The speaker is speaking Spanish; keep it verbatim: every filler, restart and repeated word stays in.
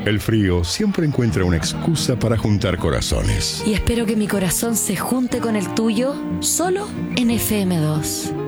El frío siempre encuentra una excusa para juntar corazones. Y espero que mi corazón se junte con el tuyo solo en F M dos.